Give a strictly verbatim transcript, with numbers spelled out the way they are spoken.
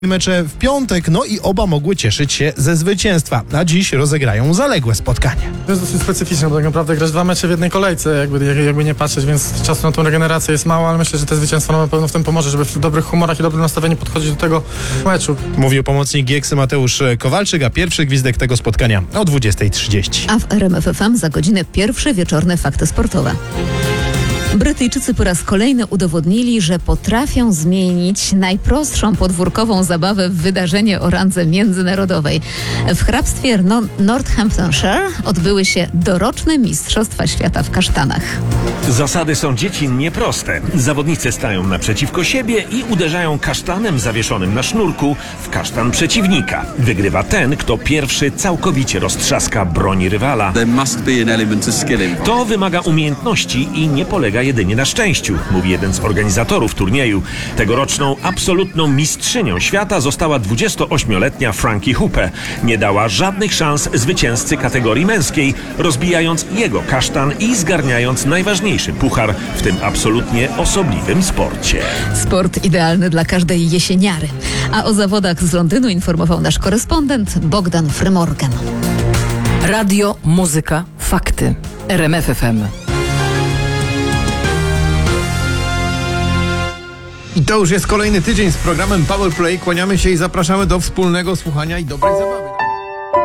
mecze w piątek, no i oba mogły cieszyć się ze zwycięstwa, a dziś rozegrają zaległe spotkanie. To jest dosyć specyficzne, bo tak naprawdę grasz dwa mecze w jednej kolejce, jakby, jakby nie patrzeć, więc czasu na tą regenerację jest mało, ale myślę, że te zwycięstwo nam na pewno w tym pomoże, żeby w dobrych humorach i dobrym nastawieniu podchodzić do tego meczu. Mówił pomocnik Gieksy Mateusz Kowalczyk, a pierwszy gwizdek tego spotkania o dwudziestej trzydzieści. A w R M F F M za godzinę pierwsze wieczorne fakty sportowe. Brytyjczycy po raz kolejny udowodnili, że potrafią zmienić najprostszą podwórkową zabawę w wydarzenie o randze międzynarodowej. W hrabstwie no- Northamptonshire odbyły się doroczne Mistrzostwa Świata w kasztanach. Zasady są dziecinnie proste. Zawodnicy stają naprzeciwko siebie i uderzają kasztanem zawieszonym na sznurku w kasztan przeciwnika. Wygrywa ten, kto pierwszy całkowicie roztrzaska broń rywala. To wymaga umiejętności i nie polega jedynie na szczęściu, mówi jeden z organizatorów turnieju. Tegoroczną absolutną mistrzynią świata została dwudziestoośmioletnia Frankie Hooper. Nie dała żadnych szans zwycięzcy kategorii męskiej, rozbijając jego kasztan i zgarniając najważniejszy puchar w tym absolutnie osobliwym sporcie. Sport idealny dla każdej jesieniary. A o zawodach z Londynu informował nasz korespondent Bogdan Frymorgan. Radio, muzyka, fakty. R M F F M. I to już jest kolejny tydzień z programem Power Play. Kłaniamy się i zapraszamy do wspólnego słuchania i dobrej zabawy.